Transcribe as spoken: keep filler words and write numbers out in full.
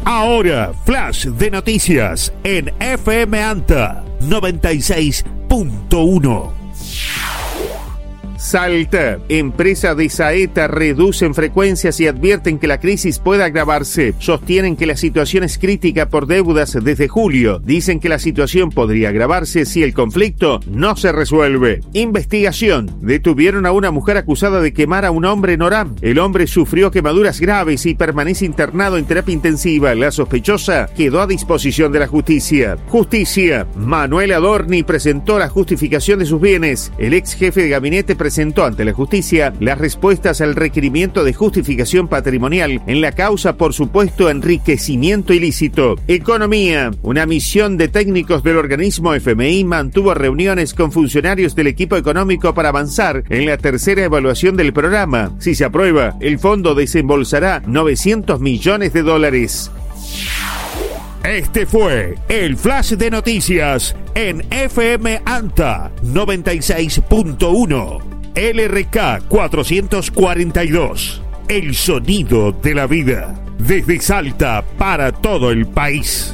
Ahora, flash de noticias en F M Anta noventa y seis punto uno. Salta. Empresa de Saeta reducen frecuencias y advierten que la crisis puede agravarse. Sostienen que la situación es crítica por deudas desde julio. Dicen que la situación podría agravarse si el conflicto no se resuelve. Investigación. Detuvieron a una mujer acusada de quemar a un hombre en Orán. El hombre sufrió quemaduras graves y permanece internado en terapia intensiva. La sospechosa quedó a disposición de la justicia. Justicia. Manuel Adorni presentó la justificación de sus bienes. El ex jefe de gabinete presentó presentó ante la justicia las respuestas al requerimiento de justificación patrimonial en la causa por supuesto enriquecimiento ilícito. Economía. Una misión de técnicos del organismo F M I mantuvo reuniones con funcionarios del equipo económico para avanzar en la tercera evaluación del programa. Si se aprueba, el fondo desembolsará novecientos millones de dólares. Este fue el flash de noticias en F M Anta noventa y seis punto uno. L R K cuatrocientos cuarenta y dos. El sonido de la vida. Desde Salta para todo el país.